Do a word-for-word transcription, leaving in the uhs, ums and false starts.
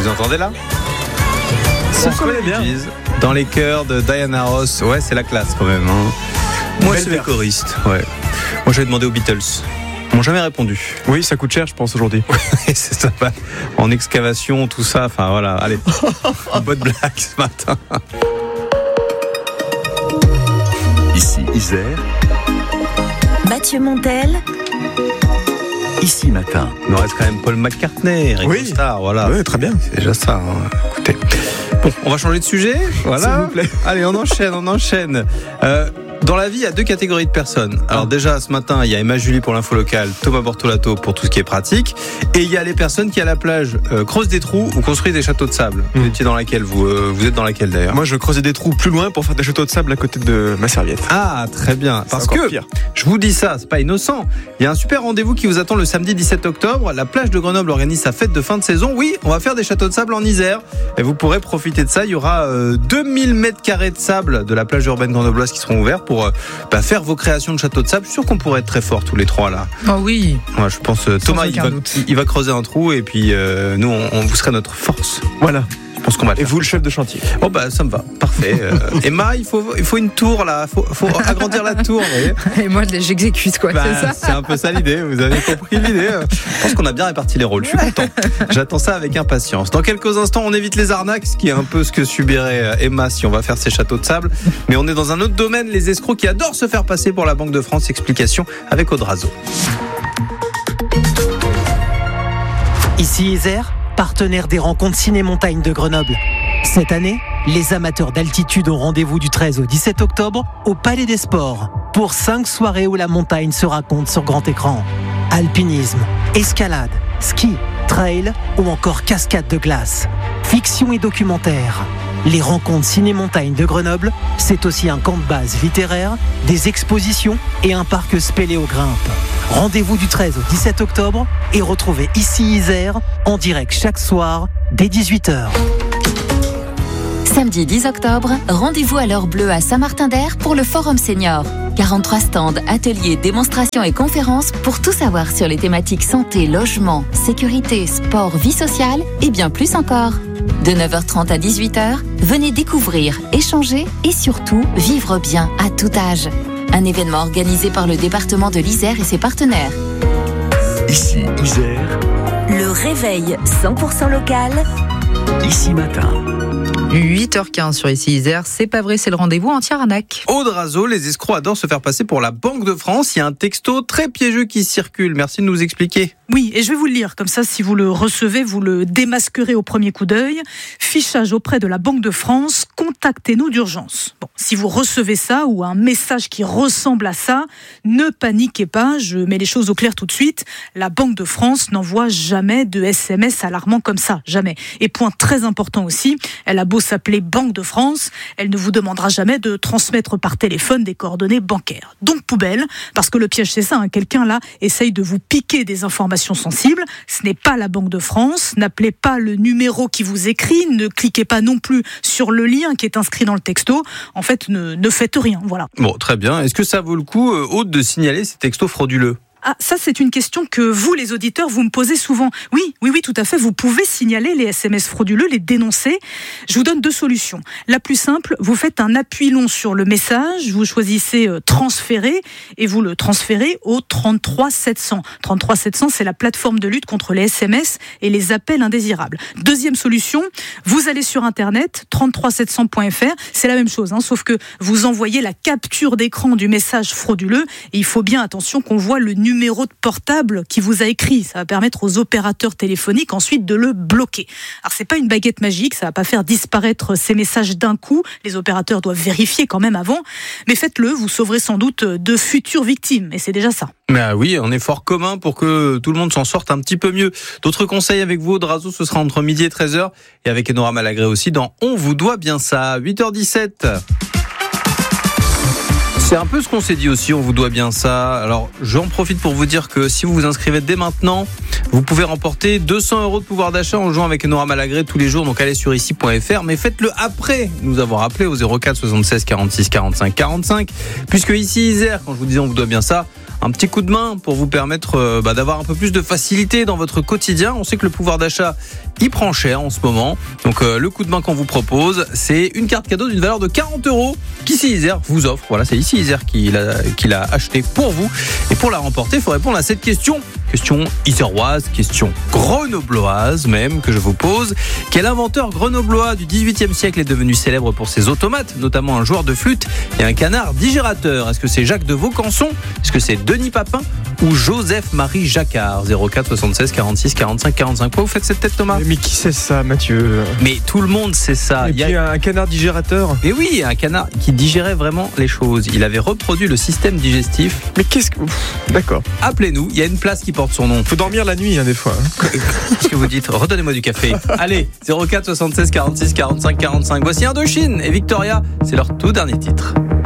Vous entendez là? Ça se connaît bien. Dans les chœurs de Diana Ross. Ouais, c'est la classe quand même. Hein. Moi, je suis choriste. Ouais. Moi, je vais demander aux Beatles. Ils m'ont jamais répondu. Oui, ça coûte cher, je pense, aujourd'hui. c'est ça. En excavation, tout ça. Enfin, voilà. Allez. Une bonne blague ce matin. Ici Isère. Mathieu Montel. Ici Matin. Il nous reste quand même Paul McCartney, Ringo oui. Starr, voilà. Oui, très bien. C'est déjà ça. Hein. Écoutez. Bon, on va changer de sujet. Voilà. S'il vous plaît. Allez, on enchaîne, on enchaîne. Euh, Dans la vie, il y a deux catégories de personnes. Alors déjà, ce matin, il y a Emma Julie pour l'info locale, Thomas Bortolato pour tout ce qui est pratique. Et il y a les personnes qui, à la plage, euh, creusent des trous ou construisent des châteaux de sable. Vous étiez dans laquelle vous, euh, vous êtes dans laquelle d'ailleurs? Moi, je creusais des trous plus loin pour faire des châteaux de sable à côté de ma serviette. Ah, très bien. Parce c'est que, pire. je vous dis ça, c'est pas innocent. Il y a un super rendez-vous qui vous attend le samedi dix-sept octobre. La plage de Grenoble organise sa fête de fin de saison. Oui, on va faire des châteaux de sable en Isère. Et vous pourrez profiter de ça. Il y aura euh, deux mille mètres carrés de sable de la plage urbaine grenobloise qui seront ouverts pour euh, bah, faire vos créations de châteaux de sable. Je suis sûr qu'on pourrait être très forts tous les trois là. Oh oui. Ouais, je pense euh, Thomas il va, il va creuser un trou et puis euh, nous on, on vous serait notre force. Voilà. Je pense qu'on va le Et faire. vous, le chef de chantier. Oh bah ça me va, parfait. Euh, Emma, il faut il faut une tour là, faut faut agrandir la tour. Vous voyez. Et moi, j'exécute quoi. Bah, c'est ça. c'est un peu ça l'idée. Vous avez compris l'idée. Je pense qu'on a bien réparti les rôles. Je suis content. J'attends ça avec impatience. Dans quelques instants, on évite les arnaques, ce qui est un peu ce que subirait Emma si on va faire ses châteaux de sable. Mais on est dans un autre domaine, les escrocs qui adorent se faire passer pour la Banque de France. Explication avec Audrazo. Ici Isère, partenaire des rencontres Ciné-Montagne de Grenoble. Cette année, les amateurs d'altitude ont rendez-vous du treize au dix-sept octobre au Palais des Sports pour cinq soirées où la montagne se raconte sur grand écran. Alpinisme, escalade, ski, trail ou encore cascade de glace. Fiction et documentaire. Les rencontres Ciné-Montagne de Grenoble, c'est aussi un camp de base littéraire, des expositions et un parc spéléo-grimpe. Rendez-vous du treize au dix-sept octobre et retrouvez ici Isère en direct chaque soir dès dix-huit heures. Samedi dix octobre, rendez-vous à l'heure bleue à Saint-Martin-d'Air pour le Forum Senior. quarante-trois stands, ateliers, démonstrations et conférences pour tout savoir sur les thématiques santé, logement, sécurité, sport, vie sociale et bien plus encore. De neuf heures trente à dix-huit heures, venez découvrir, échanger et surtout vivre bien à tout âge. Un événement organisé par le département de l'Isère et ses partenaires. Ici Isère. Le réveil cent pour cent local. Ici Matin. huit heures quinze sur Ici Isère, c'est pas vrai, c'est le rendez-vous anti-arnaque. Audrazo, les escrocs adorent se faire passer pour la Banque de France. Il y a un texto très piégeux qui circule. Merci de nous expliquer. Oui, et je vais vous le lire, comme ça, si vous le recevez, vous le démasquerez au premier coup d'œil. Fichage auprès de la Banque de France, contactez-nous d'urgence. Bon, si vous recevez ça ou un message qui ressemble à ça, ne paniquez pas, je mets les choses au clair tout de suite. La Banque de France n'envoie jamais de S M S alarmants comme ça, jamais. Et point très important aussi, elle a beau s'appeler Banque de France, elle ne vous demandera jamais de transmettre par téléphone des coordonnées bancaires. Donc poubelle, parce que le piège c'est ça, hein, quelqu'un là essaye de vous piquer des informations sensibles, ce n'est pas la Banque de France, n'appelez pas le numéro qui vous écrit, ne cliquez pas non plus sur le lien qui est inscrit dans le texto, en fait ne, ne faites rien, voilà. Bon, très bien. Est-ce que ça vaut le coup, euh, Aude, de signaler ces textos frauduleux ? Ah, ça c'est une question que vous, les auditeurs, vous me posez souvent. Oui, oui, oui, tout à fait, vous pouvez signaler les S M S frauduleux, les dénoncer. Je vous donne deux solutions. La plus simple, vous faites un appui long sur le message, vous choisissez euh, transférer et vous le transférez au trente-trois sept cents. trente-trois sept cents, c'est la plateforme de lutte contre les S M S et les appels indésirables. Deuxième solution, vous allez sur internet, trente-trois sept cents point f r, c'est la même chose, hein, sauf que vous envoyez la capture d'écran du message frauduleux et il faut bien attention qu'on voit le numéro numéro de portable qui vous a écrit. Ça va permettre aux opérateurs téléphoniques ensuite de le bloquer. Alors c'est pas une baguette magique, ça va pas faire disparaître ces messages d'un coup. Les opérateurs doivent vérifier quand même avant. Mais faites-le, vous sauverez sans doute de futures victimes. Et c'est déjà ça. Ah oui, un effort commun pour que tout le monde s'en sorte un petit peu mieux. D'autres conseils avec vous, Audrazo, ce sera entre midi et treize heures. Et avec Enora Malagré aussi dans On vous doit bien ça, huit heures dix-sept. C'est un peu ce qu'on s'est dit aussi, on vous doit bien ça. Alors, j'en profite pour vous dire que si vous vous inscrivez dès maintenant, vous pouvez remporter deux cents euros de pouvoir d'achat en jouant avec Enora Malagré tous les jours. Donc, allez sur ici point f r, mais faites-le après nous avoir appelé au zéro quatre soixante-seize quarante-six quarante-cinq quarante-cinq. Puisque ici, Isère, quand je vous disais on vous doit bien ça, un petit coup de main pour vous permettre euh, bah, d'avoir un peu plus de facilité dans votre quotidien. On sait que le pouvoir d'achat, il prend cher en ce moment. Donc euh, le coup de main qu'on vous propose, c'est une carte cadeau d'une valeur de quarante euros qu'Ici Isère vous offre. Voilà, c'est Ici Isère qui l'a, qui l'a acheté pour vous. Et pour la remporter, il faut répondre à cette question. Question iséroise, question grenobloise même que je vous pose. Quel inventeur grenoblois du dix-huitième siècle est devenu célèbre pour ses automates, notamment un joueur de flûte et un canard digérateur? Est-ce que c'est Jacques de Vaucanson? Est-ce que c'est Denis Papin ou Joseph-Marie Jacquard? zéro quatre soixante-seize quarante-six quarante-cinq quarante-cinq. Pourquoi vous faites cette tête, Thomas? Mais qui sait ça, Mathieu? Mais tout le monde sait ça. Et Il y puis a... un canard digérateur. Et oui, un canard qui digérait vraiment les choses. Il avait reproduit le système digestif. Mais qu'est-ce que... Pff, d'accord. Appelez-nous, il y a une place qui porte son nom. Faut dormir la nuit, hein, des fois. Hein. Qu'est-ce que vous dites? Redonnez-moi du café. Allez, zéro quatre soixante-seize quarante-six quarante-cinq quarante-cinq. Voici Indochine et Victoria, c'est leur tout dernier titre.